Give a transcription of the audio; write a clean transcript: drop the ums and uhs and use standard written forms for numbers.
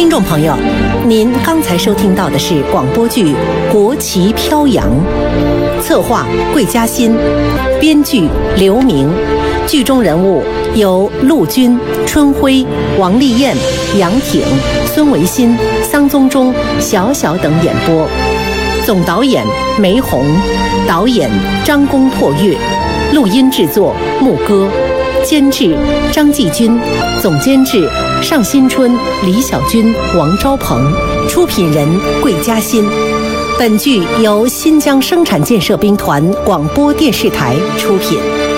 听众朋友，您刚才收听到的是广播剧《国旗飘扬》，策划桂嘉欣，编剧刘明，剧中人物由陆军、春晖、王丽燕、杨挺、孙维新、桑宗忠、小小等演播。总导演梅红，导演张公破月，录音制作牧歌，监制张继军，总监制尚新春、李小军、王昭鹏，出品人桂嘉欣。本剧由新疆生产建设兵团广播电视台出品。